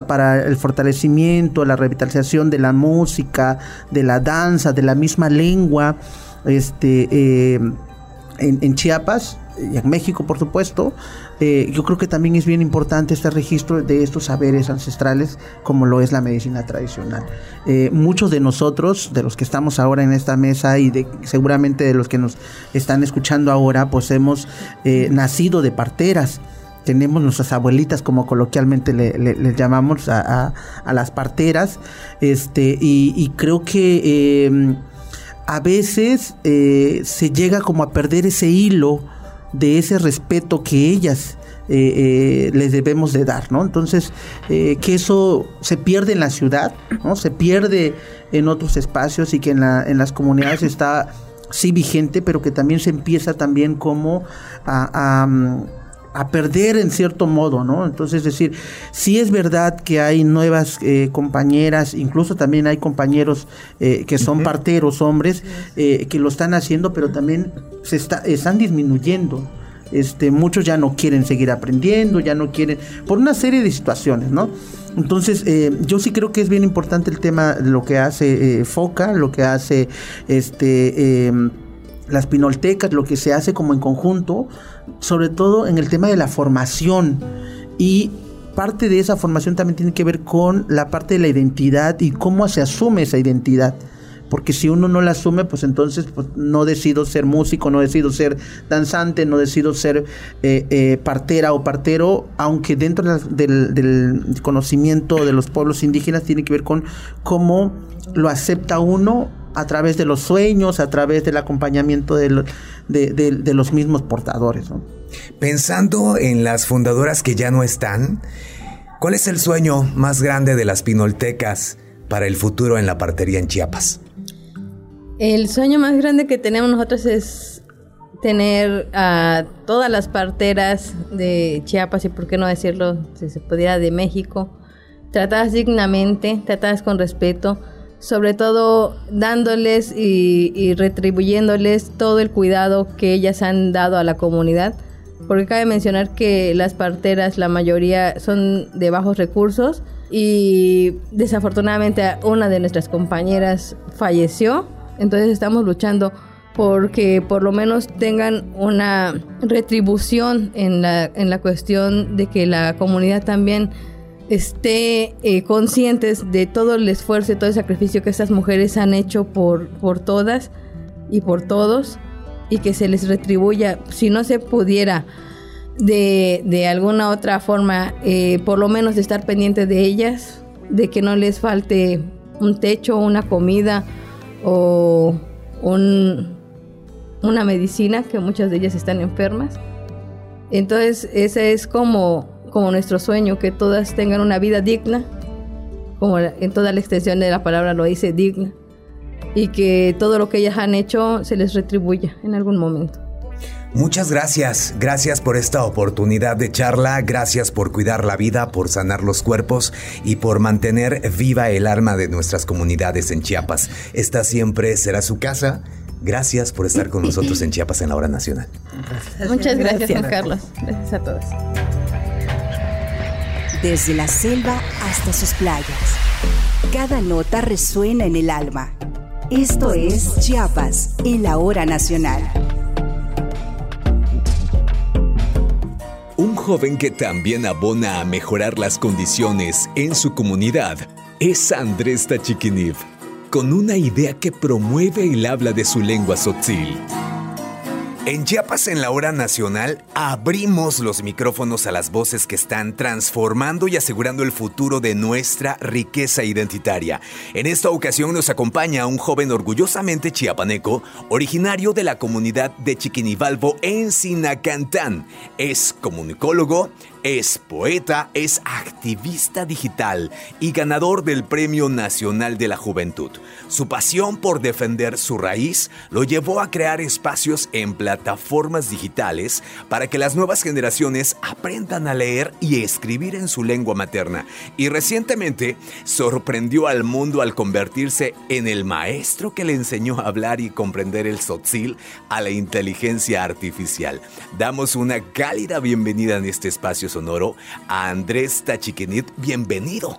para el fortalecimiento, la revitalización de la música, de la danza, de la misma lengua, en Chiapas y en México, por supuesto. Yo creo que también es bien importante este registro de estos saberes ancestrales, como lo es la medicina tradicional. Muchos de nosotros, de los que estamos ahora en esta mesa y seguramente de los que nos están escuchando ahora, pues hemos nacido de parteras. Tenemos nuestras abuelitas, como coloquialmente le llamamos a las parteras, y creo que a veces se llega como a perder ese hilo de ese respeto que ellas les debemos de dar, ¿no? Entonces, que eso se pierde en la ciudad, ¿no? Se pierde en otros espacios, y que en las comunidades está sí vigente, pero que también se empieza también como a perder en cierto modo, ¿no? Entonces, es decir, sí es verdad que hay nuevas compañeras, incluso también hay compañeros que son parteros, hombres, que lo están haciendo, pero también están disminuyendo. Muchos ya no quieren seguir aprendiendo, ya no quieren, por una serie de situaciones, ¿no? Entonces, yo sí creo que es bien importante el tema, lo que hace FOCA, lo que hace las pinoltecas, lo que se hace como en conjunto, sobre todo en el tema de la formación, y parte de esa formación también tiene que ver con la parte de la identidad y cómo se asume esa identidad, porque si uno no la asume, pues entonces pues, no decido ser músico, no decido ser danzante, no decido ser partera o partero, aunque dentro del conocimiento de los pueblos indígenas tiene que ver con cómo lo acepta uno a través de los sueños, a través del acompañamiento de los mismos portadores, ¿no? Pensando en las fundadoras que ya no están, ¿cuál es el sueño más grande de las pinoltecas para el futuro en la partería en Chiapas? El sueño más grande que tenemos nosotros es tener a todas las parteras de Chiapas, y por qué no decirlo, si se pudiera, de México, tratadas dignamente, tratadas con respeto, sobre todo dándoles y retribuyéndoles todo el cuidado que ellas han dado a la comunidad, porque cabe mencionar que las parteras, la mayoría son de bajos recursos, y desafortunadamente una de nuestras compañeras falleció. Entonces estamos luchando porque por lo menos tengan una retribución en la cuestión de que la comunidad también esté conscientes de todo el esfuerzo y todo el sacrificio que estas mujeres han hecho por todas y por todos, y que se les retribuya, si no se pudiera de alguna otra forma, por lo menos de estar pendiente de ellas, de que no les falte un techo, una comida o una medicina, que muchas de ellas están enfermas. Entonces ese es como nuestro sueño, que todas tengan una vida digna, como en toda la extensión de la palabra lo dice, digna, y que todo lo que ellas han hecho se les retribuya en algún momento. Muchas gracias. Gracias por esta oportunidad de charla. Gracias por cuidar la vida, por sanar los cuerpos y por mantener viva el alma de nuestras comunidades en Chiapas. Esta siempre será su casa. Gracias por estar con nosotros en Chiapas en la Hora Nacional. Muchas gracias, Juan Carlos. Gracias a todos. Desde la selva hasta sus playas, cada nota resuena en el alma. Esto es Chiapas en la Hora Nacional. Un joven que también abona a mejorar las condiciones en su comunidad es Andrés Tachiquiniv, con una idea que promueve el habla de su lengua tzotzil. En Chiapas en la Hora Nacional abrimos los micrófonos a las voces que están transformando y asegurando el futuro de nuestra riqueza identitaria. En esta ocasión nos acompaña un joven orgullosamente chiapaneco, originario de la comunidad de Chiquinivalvo en Sinacantán. Es comunicólogo, es poeta, es activista digital y ganador del Premio Nacional de la Juventud. Su pasión por defender su raíz lo llevó a crear espacios en plataformas digitales para que las nuevas generaciones aprendan a leer y escribir en su lengua materna. Y recientemente sorprendió al mundo al convertirse en el maestro que le enseñó a hablar y comprender el tzotzil a la inteligencia artificial. Damos una cálida bienvenida en este espacio sonoro a Andrés Tachiquiniv. Bienvenido.